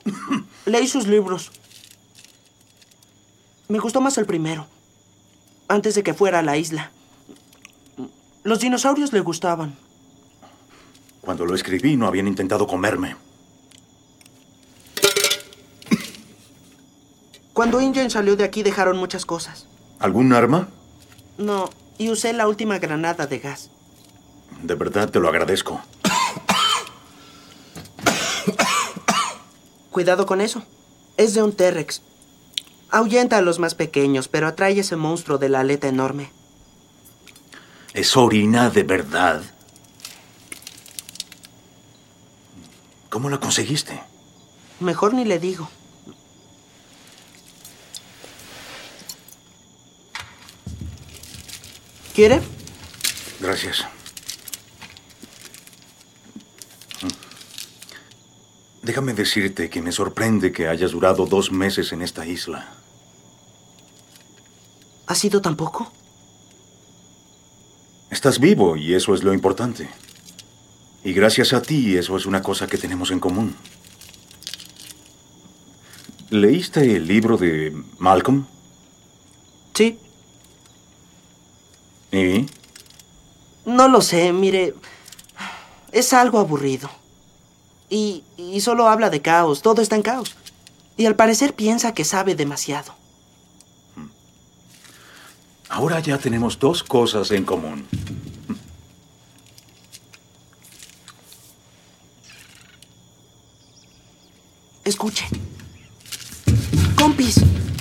Leí sus libros. Me gustó más el primero, antes de que fuera a la isla. Los dinosaurios le gustaban. Cuando lo escribí, no habían intentado comerme. Cuando Ingen salió de aquí, dejaron muchas cosas. ¿Algún arma? No, y usé la última granada de gas. De verdad te lo agradezco. Cuidado con eso. Es de un T-Rex. Ahuyenta a los más pequeños, pero atrae ese monstruo de la aleta enorme. ¿Es orina de verdad? ¿Cómo la conseguiste? Mejor ni le digo. ¿Quiere? Gracias. Déjame decirte que me sorprende que hayas durado 2 meses en esta isla. ¿Ha sido tan poco? Estás vivo y eso es lo importante. Y gracias a ti, eso es una cosa que tenemos en común. ¿Leíste el libro de Malcolm? Sí. ¿Y? No lo sé, mire. Es algo aburrido. Y solo habla de caos. Todo está en caos. Y al parecer piensa que sabe demasiado. Ahora ya tenemos 2 cosas en común. Escuchen. Compis.